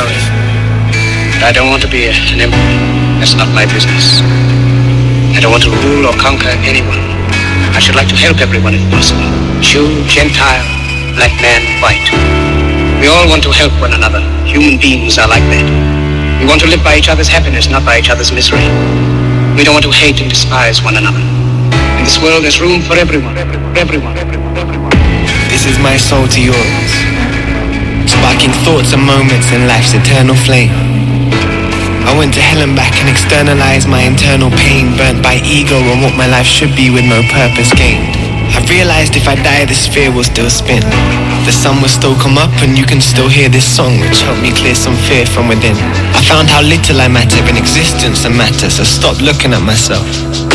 stories. But I don't want to be an emperor. That's not my business. I don't want to rule or conquer anyone. I should like to help everyone if possible. Jew, Gentile, black man, white. We all want to help one another. Human beings are like that. We want to live by each other's happiness, not by each other's misery. We don't want to hate and despise one another. In this world, there's room for everyone. Everyone. This is my soul to yours, sparking thoughts and moments in life's eternal flame. I went to hell and back and externalized my internal pain, burnt by ego and what my life should be with no purpose gained. I realized if I die, the sphere will still spin. The sun will still come up and you can still hear this song, which helped me clear some fear from within. I found how little I matter in existence and matter, so stop looking at myself.